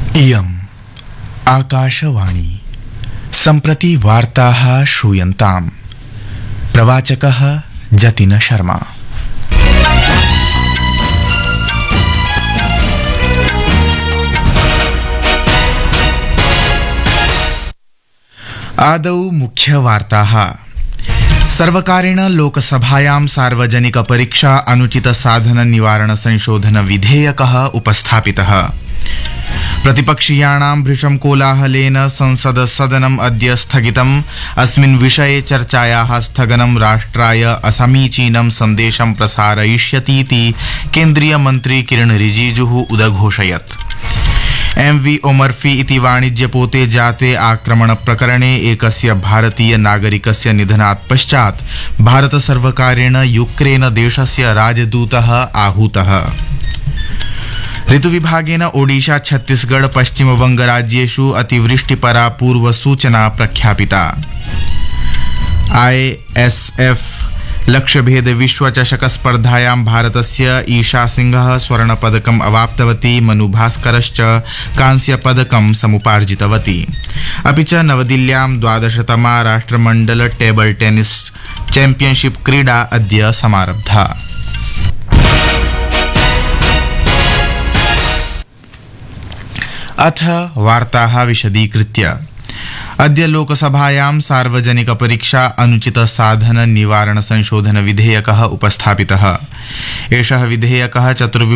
इयम् आकाशवाणी सम्प्रति वार्ताः श्रूयन्ताम्। प्रवाचकः जतिन शर्मा। आदौ मुख्यवार्ताः। सर्वकारेण लोकसभायां सार्वजनिक परीक्षा अनुचित साधन निवारण संशोधन विधेयकः उपस्थापितः। प्रतिपक्षीयाणां भृशं कोलाहलेन संसद सदनम् अद्य स्थगितम्। अस्मिन् विषये चर्चायाः स्थगनं राष्ट्राय असमीचीनं सन्देशं प्रसारयिष्यतीति केन्द्रीय मन्त्री किरण रिजिजुः उदघोषयत्। MV ओमर्फी इति वाणिज्यपोते जाते आक्रमण प्रकरणे एकस्य भारतीय नागरिकस्य निधनात् पश्चात् भारत सर्वकारेण यूक्रेन देशस्य राजदूतः आहूतः। ऋतुविभागेन ओडिशा छत्तीसगढ़ पश्चिमबंग राज्येषु अतिवृष्टिपरा पूर्वसूचना प्रख्यापिता। ISF लक्ष्यभेद विश्वचषक स्पर्धायां भारतस्य ईशा सिंहः स्वर्णपदकम् अवाप्तवती। मनु भास्करश्च कांस्यपदकं समुपार्जितवती। अपि च नवदिल्ल्यां 12तमा राष्ट्रमण्डल टेबल टेनिस चैम्पियनशिप क्रीडा अद्य समारब्धा। अथ वार्ताः विशदीकृत्य। अद्य लोकसभायां सार्वजनिक परीक्षा अनुचित साधन निवारण संशोधन विधेयकः उपस्थापितः। एषः विधेयकः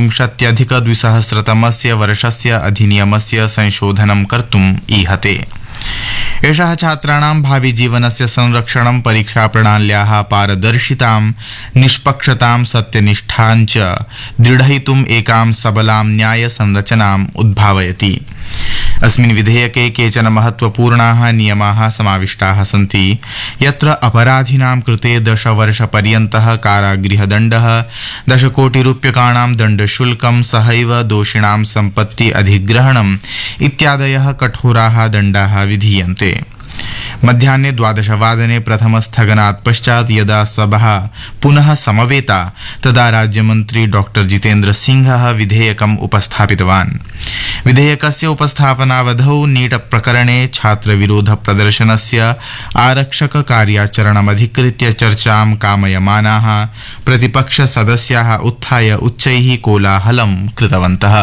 24-2000 वर्षस्य अधिनियमस्य संशोधनं कर्तुम् ईहते। एषः छात्राणां भावि जीवनस्य संरक्षणं, परीक्षा प्रणाल्याः पारदर्शितां, निष्पक्षतां, सत्यनिष्ठां च दृढयितुम् एकां सबलां न्याय संरचनाम् उद्भावयति। अस्मिन् विधेयके केचन महत्वपूर्णाः नियमाः समाविष्टाः सन्ति, यत्र अपराधिनां कृते 10 वर्षपर्यन्तः कारागृहदण्डः, 10 कोटिरूप्यकाणां दण्डशुल्कं, सहैव दोषिणां सम्पत्ति अधिग्रहणम् इत्यादयः कठोराः दण्डाः विधीयन्ते। मध्याह्ने 12 प्रथमस्थगनात् पश्चात् यदा सभा पुनः समवेता तदा राज्यमन्त्री डॉ जितेन्द्र सिंहः विधेयकम् उपस्थापितवान्। विधेयकस्य उपस्थापनावधौ नीट प्रकरणे छात्रविरोध प्रदर्शनस्य आरक्षक कार्याचरणमधिकृत्य चर्चां कामयमानाः प्रतिपक्षसदस्याः उत्थाय उच्चैः कोलाहलं कृतवन्तः।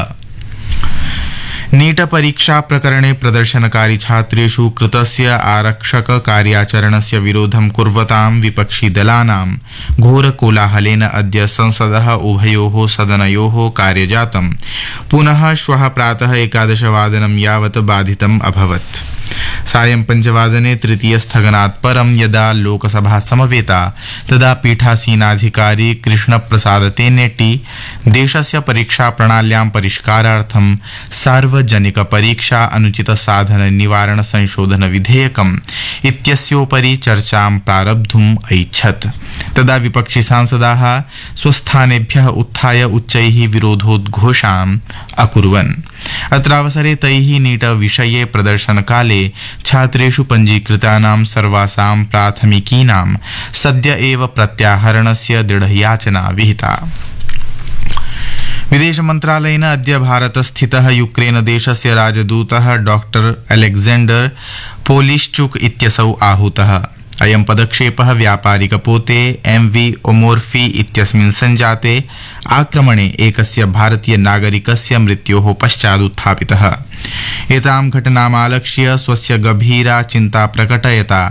नीट परीक्षा प्रकरणे प्रदर्शनकारी छात्रेषु कृतस्य आरक्षक कार्याचरणस्य विरोधं कुर्वतां विपक्षी दलानां घोरकोलाहलेन अद्य संसदः उभयोः सदनयोः कार्यजातं पुनः श्वः प्रातः 11 यावत् बाधितम् अभवत्। सायं 5 तृतीयस्थगनात् परं यदा लोकसभा समवेता तदा पीठासीनाधिकारी कृष्णप्रसाद तेन्नेट्टी देशस्य परीक्षा प्रणाल्यां परिष्कारार्थं सार्वजनिक परीक्षा अनुचित साधन निवारण संशोधन विधेयकम् इत्यस्योपरि चर्चां प्रारब्धुम् ऐच्छत्। तदा विपक्षी सांसदाः स्वस्थानेभ्यः उत्थाय उच्चैः विरोधोद्घोषान् अकुर्वन्। अत्रावसरे तैः नीट विषये प्रदर्शनकाले छात्रेषु पञ्जीकृतानां सर्वासां प्राथमिकीनां सद्य एव प्रत्याहरणस्य दृढयाचना विहिता। विदेशमन्त्रालयेन अद्य भारतस्थितः यूक्रेन देशस्य राजदूतः डॉक्टर अलेक्जेण्डर पोलिश्चुक इत्यसौ आहूतः। अयं पदक्षेपः व्यापारिकपोते MV ओमोर्फी इत्यस्मिन् सञ्जाते आक्रमणे एकस्य भारतीय नागरिकस्य मृत्योः पश्चात् उत्थापितः। एतां घटनामालक्ष्य स्वस्य गभीरा चिन्ता प्रकटयता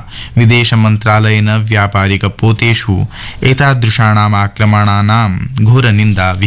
विदेशमन्त्रालयेन व्यापारिकपोतेषु एतादृशानाम् आक्रमणानां घोरनिन्दा